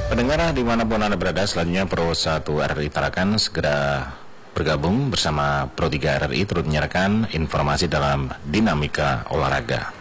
Pendengar dimanapun Anda berada, selanjutnya Pro 1 RRI Tarakan segera bergabung bersama Pro 3 RRI turut menyiarkan informasi dalam dinamika olahraga.